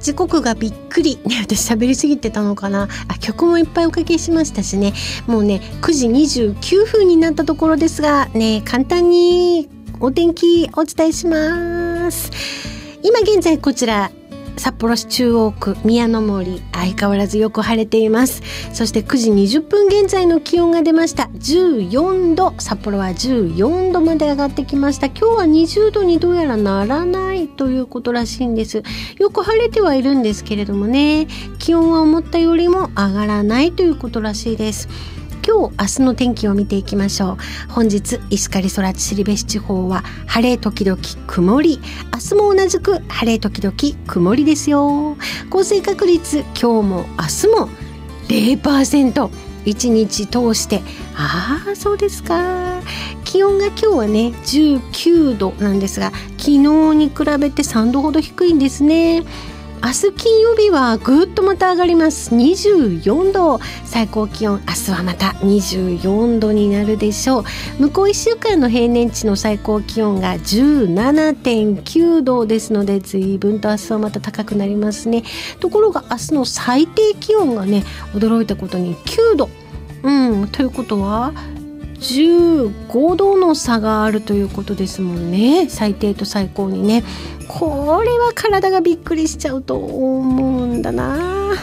時刻がびっくりね、私喋りすぎてたのかな。曲もいっぱいおかけしましたしね。もうね9時29分になったところですがね、簡単にお天気お伝えします。今現在こちら札幌市中央区宮の森、相変わらずよく晴れています。そして9時20分現在の気温が出ました。14度、札幌は14度まで上がってきました。今日は20度にどうやらならないということらしいんです。よく晴れてはいるんですけれどもね、気温は思ったよりも上がらないということらしいです。今日明日の天気を見ていきましょう。本日石狩空知別地方は晴れ時々曇り、明日も同じく晴れ時々曇りですよ。降水確率今日も明日も 0%、 1日通して。そうですか。気温が今日はね19度なんですが、昨日に比べて3度ほど低いんですね。明日金曜日はぐっとまた上がります。24度、最高気温明日はまた24度になるでしょう。向こう1週間の平年値の最高気温が 17.9 度ですので、随分と明日はまた高くなりますね。ところが明日の最低気温がね、驚いたことに9度、ということは15度の差があるということですもんね。最低と最高にね。これは体がびっくりしちゃうと思うんだな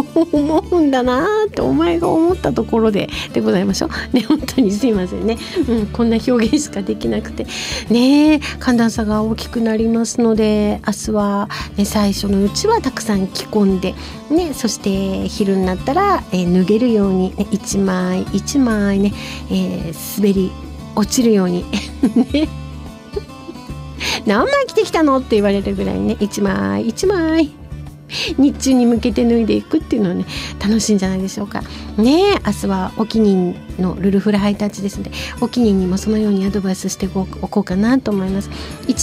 ってお前が思ったところでございましょうね。本当にすいませんね、こんな表現しかできなくてね。寒暖差が大きくなりますので、明日は、最初のうちはたくさん着込んで、そして昼になったら、脱げるように、一枚一枚ね、滑り落ちるようにね何枚着てきたのって言われるぐらいね、一枚一枚日中に向けて脱いでいくっていうのをね、楽しいんじゃないでしょうかね。明日はお気に入りのルルフラハイタッチですので、お気に入りにもそのようにアドバイスしておこうかなと思います。